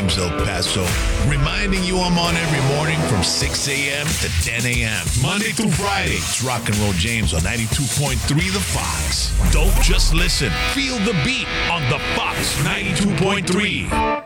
James El Paso, reminding you I'm on every morning from 6 a.m. to 10 a.m. Monday through Friday, it's Rock and Roll James on 92.3 The Fox. Don't just listen, feel the beat on The Fox 92.3.